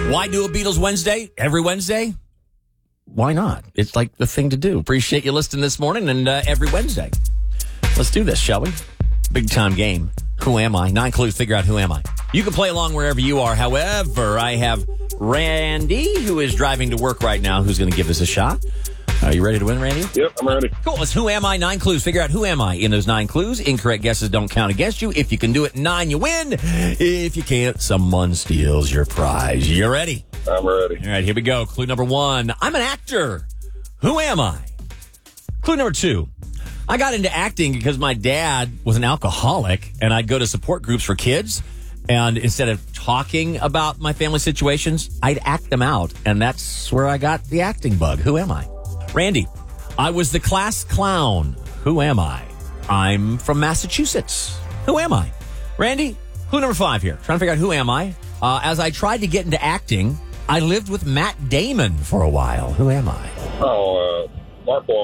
Why do a Beatles Wednesday every Wednesday? Why not? It's like the thing to do. Appreciate you listening this morning and every Wednesday. Let's do this, shall we? Big time game. Who am I? 9 clues, figure out who am I. You can play along wherever you are. However, I have Randy, who is driving to work right now, who's going to give this a shot. Are you ready to win, Randy? Yep, I'm ready. Cool. It's Who Am I? 9 clues. Figure out who am I in those 9 clues. Incorrect guesses don't count against you. If you can do it in 9, you win. If you can't, someone steals your prize. You ready? I'm ready. All right, here we go. Clue number 1. I'm an actor. Who am I? Clue number 2. I got into acting because my dad was an alcoholic, and I'd go to support groups for kids. And instead of talking about my family situations, I'd act them out. And that's where I got the acting bug. Who am I? Randy, I was the class clown. Who am I? I'm from Massachusetts. Who am I? Randy, clue number 5 here. Trying to figure out who am I. As I tried to get into acting, I lived with Matt Damon for a while. Who am I? Mark Wahlberg.